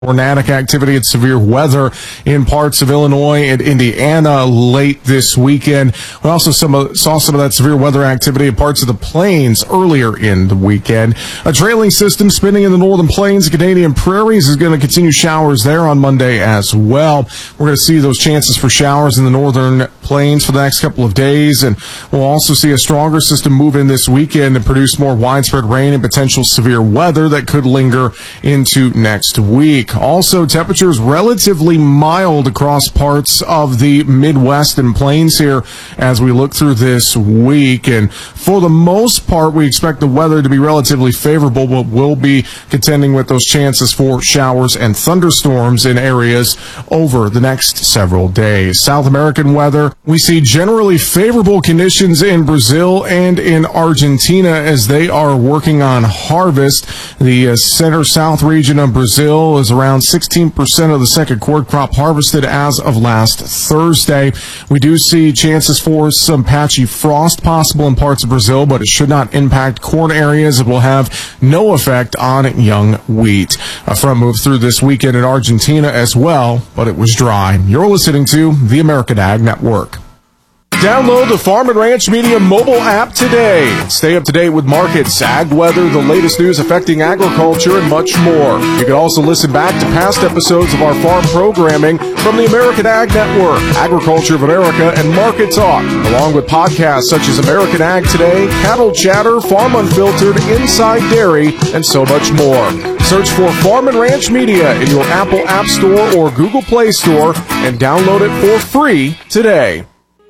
Tornadic activity and severe weather in parts of Illinois and Indiana late this weekend. We also saw some of that severe weather activity in parts of the plains earlier in the weekend. A trailing system spinning in the northern plains and Canadian prairies is going to continue showers there on Monday as well. We're going to see those chances for showers in the northern plains for the next couple of days, and we'll also see a stronger system move in this weekend and produce more widespread rain and potential severe weather that could linger into next week. Also, temperatures relatively mild across parts of the Midwest and plains here as we look through this week. And for the most part, we expect the weather to be relatively favorable, but we'll be contending with those chances for showers and thunderstorms in areas over the next several days. South American weather, we see generally favorable conditions in Brazil and in Argentina as they are working on harvest. The center-south region of Brazil is around 16% of the second corn crop harvested as of last Thursday. We do see chances for some patchy frost possible in parts of Brazil, but it should not impact corn areas. It will have no effect on young wheat. A front moved through this weekend in Argentina as well, but it was dry. You're listening to the American Ag Network. Download the Farm and Ranch Media mobile app today. Stay up to date with markets, ag weather, the latest news affecting agriculture, and much more. You can also listen back to past episodes of our farm programming from the American Ag Network, Agriculture of America, and Market Talk, along with podcasts such as American Ag Today, Cattle Chatter, Farm Unfiltered, Inside Dairy, and so much more. Search for Farm and Ranch Media in your Apple App Store or Google Play Store and download it for free today.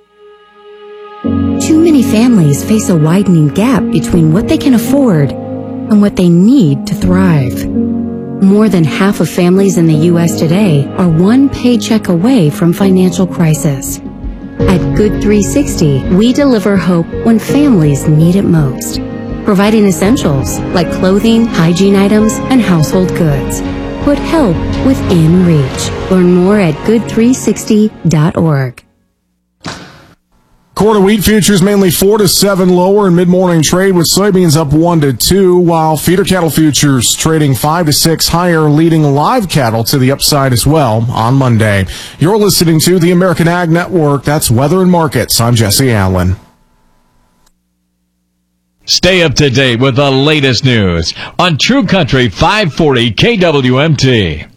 Too many families face a widening gap between what they can afford and what they need to thrive. More than half of families in the U.S. today are one paycheck away from financial crisis. At Good 360, we deliver hope when families need it most, providing essentials like clothing, hygiene items, and household goods. Put help within reach. Learn more at good360.org. Corn and wheat futures mainly 4 to 7 lower in mid-morning trade, with soybeans up 1 to 2, while feeder cattle futures trading 5 to 6 higher, leading live cattle to the upside as well on Monday. You're listening to the American Ag Network. That's Weather and Markets. I'm Jesse Allen. Stay up to date with the latest news on True Country 540 KWMT.